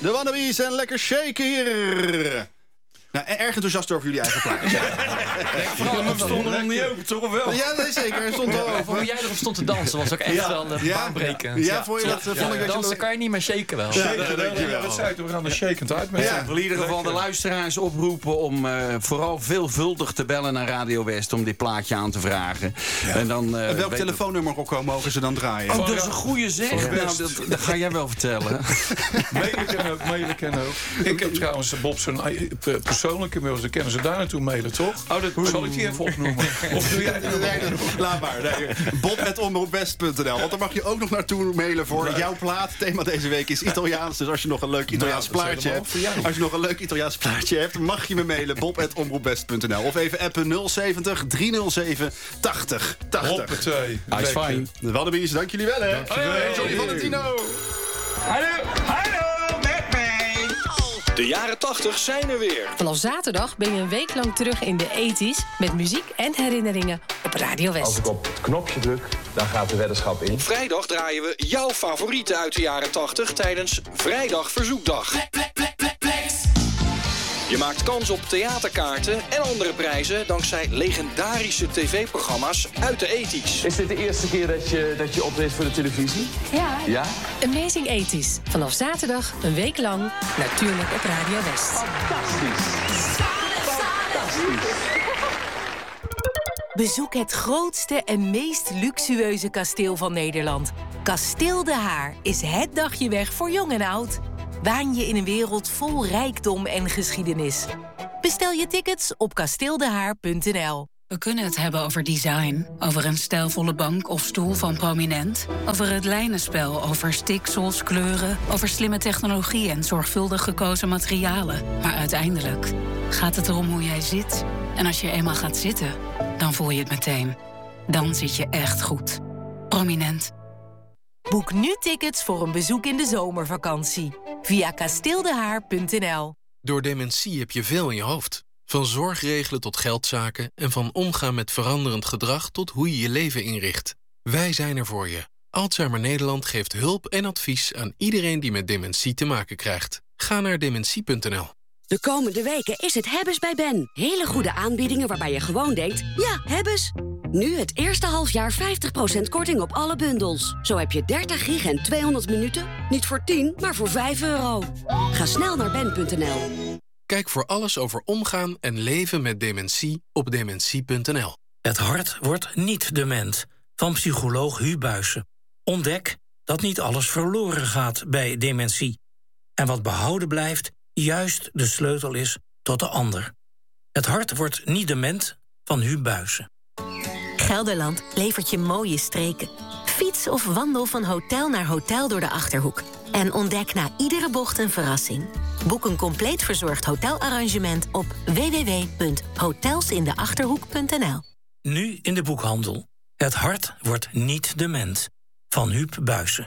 De Wannabies en lekker shaken hier. Nou, erg enthousiast over jullie eigen plaatje. We stonden nog niet open, toch of wel? Ja, nee, zeker. Hij stond al open. Hoe jij erop stond te dansen was ook echt wel baanbrekend. Ja, vond je dat? Vond ik dat dansen kan je niet, maar shaken wel. We gaan er shakend uit met. Ik wil in ieder geval de luisteraars oproepen om vooral veelvuldig te bellen naar Radio West om dit plaatje aan te vragen. Ja. En dan, en welk telefoonnummer ook mogen ze dan draaien? Oh, dat is een goede zeg. Nou, dat ga jij wel vertellen. Mailen kan ook. Ik heb trouwens Bob zijn persoonlijke mails, dan kunnen ze daar naartoe mailen, toch? Hoe zal ik die even opnoemen? Of doe jij dat? Nee, laat maar. Bob@omroepwest.nl. Want daar mag je ook nog naartoe mailen voor jouw plaat. Het thema deze week is Italiaans. Dus als je nog een leuk Italiaans plaatje hebt, mag je me mailen. Bob@omroepwest.nl. Of even appen 070 307 80 80. Hoppatee. Hij is fijn. De Wannabies, dank jullie wel, hè. Johnny Valentino. Hallo, met mij. De jaren 80 zijn er weer. Vanaf zaterdag ben je een week lang terug in de 80's... met muziek en herinneringen op Radio West. Als ik op het knopje druk, dan gaat de weddenschap in. Op vrijdag draaien we jouw favorieten uit de jaren 80 tijdens Vrijdag Verzoekdag. Je maakt kans op theaterkaarten en andere prijzen dankzij legendarische tv-programma's uit de 80's. Is dit de eerste keer dat je optreedt voor de televisie? Ja. Amazing 80's. Vanaf zaterdag een week lang, natuurlijk op Radio West. Fantastisch. Bezoek het grootste en meest luxueuze kasteel van Nederland. Kasteel De Haar is het dagje weg voor jong en oud. Waan je in een wereld vol rijkdom en geschiedenis. Bestel je tickets op kasteeldehaar.nl. We kunnen het hebben over design, over een stijlvolle bank of stoel van Prominent, over het lijnenspel, over stiksels, kleuren, over slimme technologie en zorgvuldig gekozen materialen. Maar uiteindelijk gaat het erom hoe jij zit. En als je eenmaal gaat zitten, dan voel je het meteen. Dan zit je echt goed. Prominent. Boek nu tickets voor een bezoek in de zomervakantie. Via kasteeldehaar.nl. Door dementie heb je veel in je hoofd. Van zorgregelen tot geldzaken en van omgaan met veranderend gedrag tot hoe je je leven inricht. Wij zijn er voor je. Alzheimer Nederland geeft hulp en advies aan iedereen die met dementie te maken krijgt. Ga naar dementie.nl. De komende weken is het Hebbes bij Ben. Hele goede aanbiedingen waarbij je gewoon denkt, ja, Hebbes. Nu het eerste halfjaar 50% korting op alle bundels. Zo heb je 30 gig en 200 minuten. Niet voor 10, maar voor €5. Ga snel naar ben.nl. Kijk voor alles over omgaan en leven met dementie op dementie.nl. Het hart wordt niet dement. Van psycholoog Hu Buijsen. Ontdek dat niet alles verloren gaat bij dementie. En wat behouden blijft, juist de sleutel is tot de ander. Het hart wordt niet dement van Hu Buijsen. Gelderland levert je mooie streken. Fiets of wandel van hotel naar hotel door de Achterhoek. En ontdek na iedere bocht een verrassing. Boek een compleet verzorgd hotelarrangement op www.hotelsindeachterhoek.nl. Nu in de boekhandel. Het hart wordt niet dement. Van Huub Buijsen.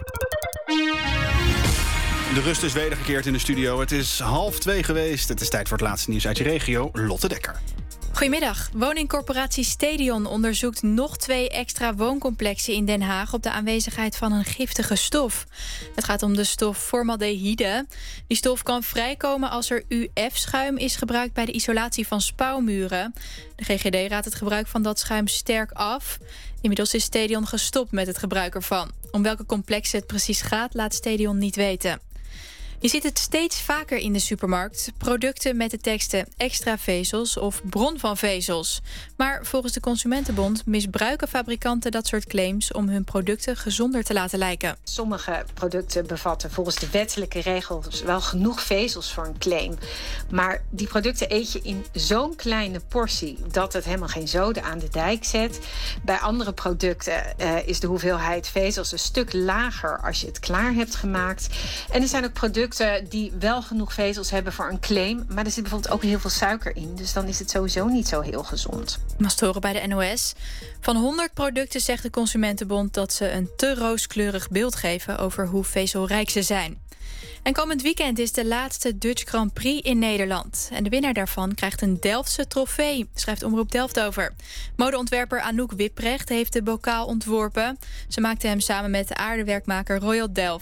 De rust is wedergekeerd in de studio. Het is 1:30 geweest. Het is tijd voor het laatste nieuws uit je regio. Lotte Dekker. Goedemiddag. Woningcorporatie Stedion onderzoekt nog 2 extra wooncomplexen in Den Haag op de aanwezigheid van een giftige stof. Het gaat om de stof formaldehyde. Die stof kan vrijkomen als er UF-schuim is gebruikt bij de isolatie van spouwmuren. De GGD raadt het gebruik van dat schuim sterk af. Inmiddels is Stedion gestopt met het gebruik ervan. Om welke complexen het precies gaat, laat Stedion niet weten. Je ziet het steeds vaker in de supermarkt. Producten met de teksten extra vezels of bron van vezels. Maar volgens de Consumentenbond misbruiken fabrikanten dat soort claims om hun producten gezonder te laten lijken. Sommige producten bevatten volgens de wettelijke regels wel genoeg vezels voor een claim. Maar die producten eet je in zo'n kleine portie dat het helemaal geen zoden aan de dijk zet. Bij andere producten is de hoeveelheid vezels een stuk lager als je het klaar hebt gemaakt. En er zijn ook producten die wel genoeg vezels hebben voor een claim, maar er zit bijvoorbeeld ook heel veel suiker in. Dus dan is het sowieso niet zo heel gezond. Mastoren bij de NOS. Van 100 producten zegt de Consumentenbond dat ze een te rooskleurig beeld geven over hoe vezelrijk ze zijn. En komend weekend is de laatste Dutch Grand Prix in Nederland. En de winnaar daarvan krijgt een Delftse trofee, schrijft Omroep Delft over. Modeontwerper Anouk Wipprecht heeft de bokaal ontworpen. Ze maakte hem samen met de aardewerkmaker Royal Delft.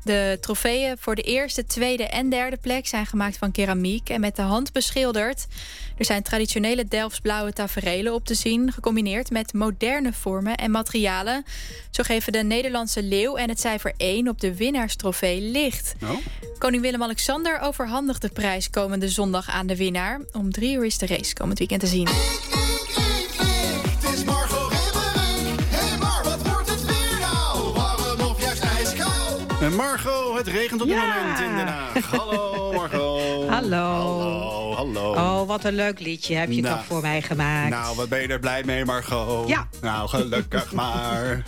De trofeeën voor de eerste, tweede en derde plek zijn gemaakt van keramiek en met de hand beschilderd. Er zijn traditionele Delftsblauwe taferelen op te zien, gecombineerd met moderne vormen en materialen. Zo geven de Nederlandse leeuw en het cijfer 1 op de winnaarstrofee licht. Oh. Koning Willem-Alexander overhandigt de prijs komende zondag aan de winnaar. Om 3 uur is de race komend weekend te zien. Het is Margot Ribberik. Hey Mar, wat wordt het weer nou? Warm of juist ijskoud? Margot, het regent op dit moment in Den Haag. Hallo Margot. Hallo. Hallo. Oh, wat een leuk liedje heb je toch voor mij gemaakt. Nou, wat ben je er blij mee, Margot? Ja. Nou, gelukkig maar.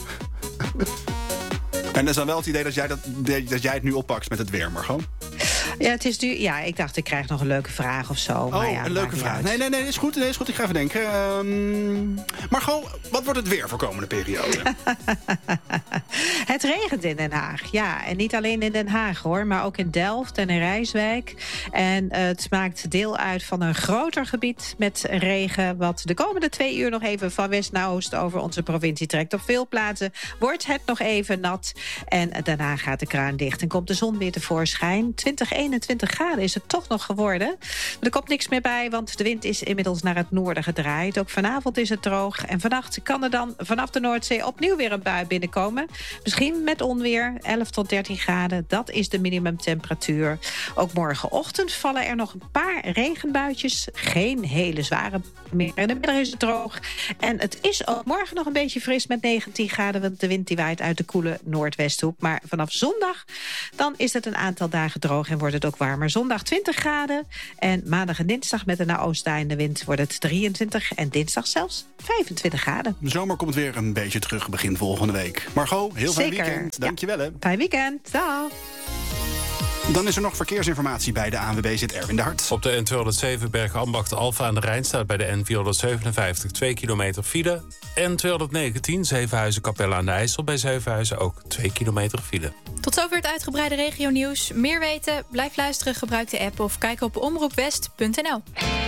En dat is dan wel het idee dat jij het nu oppakt met het weer, Margot? Ja, het is nu. Ja, ik dacht, ik krijg nog een leuke vraag of zo. Oh, een leuke vraag. Nee, is goed. Is goed. Ik ga even denken. Margot, wat wordt het weer voor komende periode? Het regent in Den Haag. Ja, en niet alleen in Den Haag hoor, maar ook in Delft en in Rijswijk. En het maakt deel uit van een groter gebied met regen, wat de komende 2 uur nog even van west naar oost over onze provincie trekt. Op veel plaatsen wordt het nog even nat. En daarna gaat de kraan dicht en komt de zon weer tevoorschijn. 21 graden is het toch nog geworden. Er komt niks meer bij, want de wind is inmiddels naar het noorden gedraaid. Ook vanavond is het droog. En vannacht kan er dan vanaf de Noordzee opnieuw weer een bui binnenkomen. Misschien met onweer, 11 tot 13 graden. Dat is de minimumtemperatuur. Ook morgenochtend vallen er nog een paar regenbuitjes. Geen hele zware meer. In de middag is het droog. En het is ook morgen nog een beetje fris met 19 graden. Want de wind die waait uit de koele noordwesthoek. Maar vanaf zondag dan is het een aantal dagen droog en wordt het ook warmer. Zondag 20 graden en maandag en dinsdag met een naar oost draaiende wind wordt het 23 en dinsdag zelfs 25 graden. De zomer komt weer een beetje terug begin volgende week. Margot, heel fijn weekend. Dankjewel hè. Fijn weekend. Dag. Dan is er nog verkeersinformatie bij de ANWB, zit Erwin de Hart. Op de N207 Bergen-Ambacht Alphen aan de Rijn staat bij de N457 2 kilometer file. N219 Zevenhuizen-Capelle aan de IJssel bij Zevenhuizen ook 2 kilometer file. Tot zover het uitgebreide regionieuws. Meer weten? Blijf luisteren, gebruik de app of kijk op omroepwest.nl.